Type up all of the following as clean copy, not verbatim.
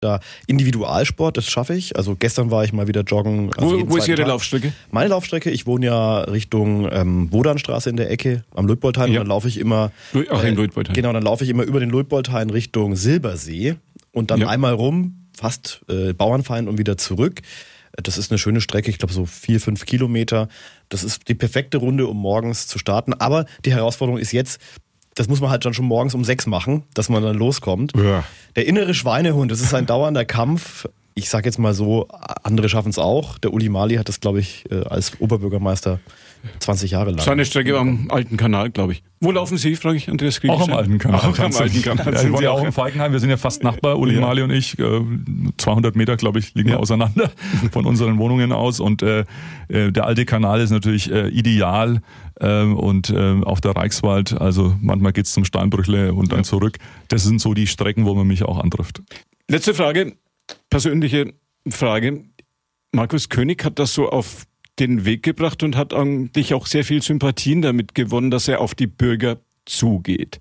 Da Individualsport, das schaffe ich. Also gestern war ich mal wieder joggen. Also wo ist Ihre Laufstrecke? Meine Laufstrecke, ich wohne ja Richtung Wodanstraße in der Ecke am Luitpoldhain. Ja. Und dann laufe ich immer in Luitpoldhain. Genau, dann laufe ich immer über den Luitpoldhain Richtung Silbersee und dann einmal rum, fast Bauernfeind und wieder zurück. Das ist eine schöne Strecke, ich glaube so 4-5 Kilometer. Das ist die perfekte Runde, um morgens zu starten. Aber die Herausforderung ist jetzt, das muss man halt dann schon morgens um 6 machen, dass man dann loskommt. Ja. Der innere Schweinehund, das ist ein dauernder Kampf. Ich sage jetzt mal so, andere schaffen es auch. Der Uli Mali hat das, glaube ich, als Oberbürgermeister 20 Jahre lang. Seine Strecke am Alten Kanal, glaube ich. Wo laufen Sie, frage ich Andreas Krieger? Auch am Alten Kanal. Auch am Alten Kanal. Ja, wir waren ja auch in Falkenheim, wir sind ja fast Nachbar, Uli Mali und ich. 200 Meter, glaube ich, liegen wir auseinander von unseren Wohnungen aus. Und der Alte Kanal ist natürlich ideal. Und auch der Reichswald, also manchmal geht's zum Steinbrüchle und dann zurück. Das sind so die Strecken, wo man mich auch antrifft. Letzte Frage, persönliche Frage. Markus König hat das so auf den Weg gebracht und hat eigentlich auch sehr viel Sympathien damit gewonnen, dass er auf die Bürger zugeht.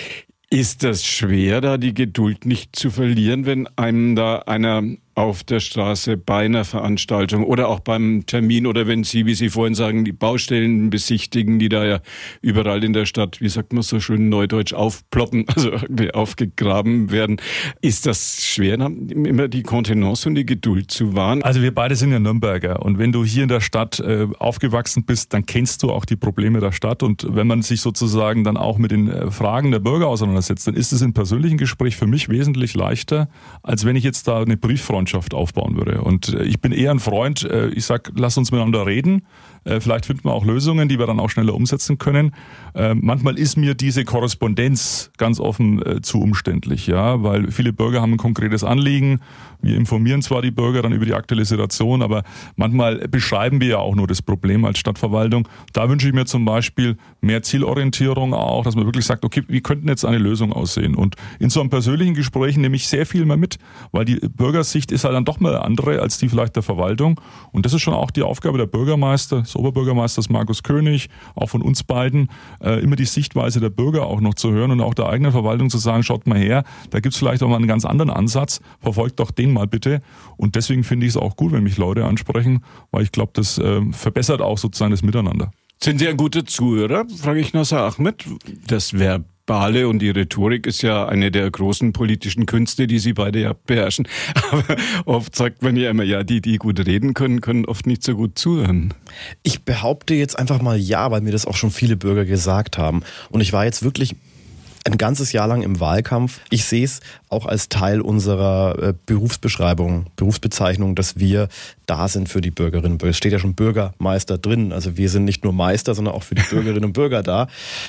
Ist das schwer, da die Geduld nicht zu verlieren, wenn einem da einer auf der Straße bei einer Veranstaltung oder auch beim Termin oder wenn Sie, wie Sie vorhin sagen, die Baustellen besichtigen, die da ja überall in der Stadt, wie sagt man so schön neudeutsch, aufploppen, also irgendwie aufgegraben werden. Ist das schwer, immer die Kontenance und die Geduld zu wahren? Also wir beide sind ja Nürnberger und wenn du hier in der Stadt aufgewachsen bist, dann kennst du auch die Probleme der Stadt und wenn man sich sozusagen dann auch mit den Fragen der Bürger auseinandersetzt, dann ist es im persönlichen Gespräch für mich wesentlich leichter, als wenn ich jetzt da eine Brieffreundschaft aufbauen würde. Und ich bin eher ein Freund, ich sag, lass uns miteinander reden. Vielleicht finden wir auch Lösungen, die wir dann auch schneller umsetzen können. Manchmal ist mir diese Korrespondenz ganz offen zu umständlich, ja, weil viele Bürger haben ein konkretes Anliegen. Wir informieren zwar die Bürger dann über die aktuelle Situation, aber manchmal beschreiben wir ja auch nur das Problem als Stadtverwaltung. Da wünsche ich mir zum Beispiel mehr Zielorientierung auch, dass man wirklich sagt, okay, wie könnten jetzt eine Lösung aussehen? Und in so einem persönlichen Gespräch nehme ich sehr viel mehr mit, weil die Bürgersicht ist halt dann doch mal andere als die vielleicht der Verwaltung. Und das ist schon auch die Aufgabe der Bürgermeister, des Oberbürgermeisters Markus König, auch von uns beiden, immer die Sichtweise der Bürger auch noch zu hören und auch der eigenen Verwaltung zu sagen, schaut mal her, da gibt es vielleicht auch mal einen ganz anderen Ansatz, verfolgt doch den mal bitte. Und deswegen finde ich es auch gut, wenn mich Leute ansprechen, weil ich glaube, das verbessert auch sozusagen das Miteinander. Sind Sie ein guter Zuhörer, frage ich Nasser Ahmed. Das Verbale und die Rhetorik ist ja eine der großen politischen Künste, die Sie beide ja beherrschen. Aber oft sagt man ja immer, ja, die gut reden können oft nicht so gut zuhören. Ich behaupte jetzt einfach mal ja, weil mir das auch schon viele Bürger gesagt haben. Und ich war jetzt wirklich ein ganzes Jahr lang im Wahlkampf. Ich sehe es auch als Teil unserer Berufsbezeichnung, dass wir da sind für die Bürgerinnen und Bürger. Es steht ja schon Bürgermeister drin. Also wir sind nicht nur Meister, sondern auch für die Bürgerinnen und Bürger da.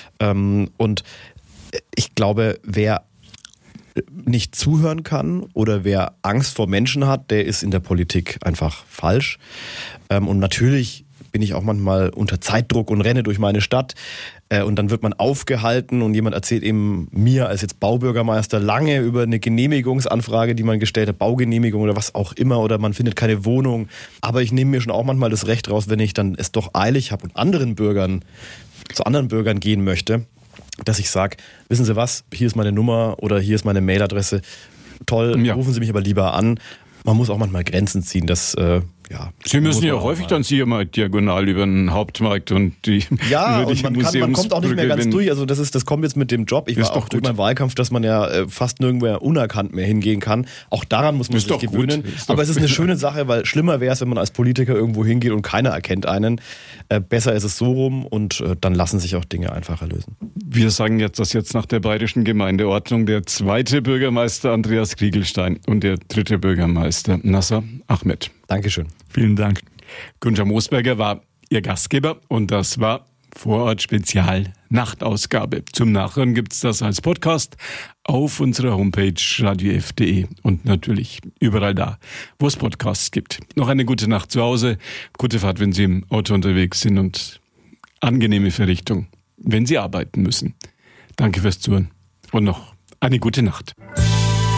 Und ich glaube, wer nicht zuhören kann oder wer Angst vor Menschen hat, der ist in der Politik einfach falsch. Und natürlich bin ich auch manchmal unter Zeitdruck und renne durch meine Stadt. Und dann wird man aufgehalten und jemand erzählt eben mir als jetzt Baubürgermeister lange über eine Genehmigungsanfrage, die man gestellt hat, Baugenehmigung oder was auch immer, oder man findet keine Wohnung. Aber ich nehme mir schon auch manchmal das Recht raus, wenn ich dann es doch eilig habe und zu anderen Bürgern gehen möchte, dass ich sage, wissen Sie was, hier ist meine Nummer oder hier ist meine Mailadresse. Toll, rufen Sie mich aber lieber an. Man muss auch manchmal Grenzen ziehen, das Sie müssen ja häufig dann Sie immer diagonal über den Hauptmarkt und die über die man kommt auch nicht mehr ganz durch. Also das kommt jetzt mit dem Job. Ich war auch durch meinen Wahlkampf, dass man ja fast nirgendwo unerkannt mehr hingehen kann. Auch daran muss man sich gewöhnen. Aber es ist eine schöne Sache, weil schlimmer wäre es, wenn man als Politiker irgendwo hingeht und keiner erkennt einen. Besser ist es so rum und dann lassen sich auch Dinge einfacher lösen. Wir sagen jetzt, dass jetzt nach der bayerischen Gemeindeordnung der zweite Bürgermeister Andreas Kriegelstein und der dritte Bürgermeister Nasser Ahmed. Dankeschön. Vielen Dank. Günther Moosberger war Ihr Gastgeber und das war Vorort Spezial Nachtausgabe. Zum Nachhören gibt's das als Podcast auf unserer Homepage radiof.de und natürlich überall da, wo es Podcasts gibt. Noch eine gute Nacht zu Hause, gute Fahrt, wenn Sie im Auto unterwegs sind und angenehme Verrichtung, wenn Sie arbeiten müssen. Danke fürs Zuhören und noch eine gute Nacht.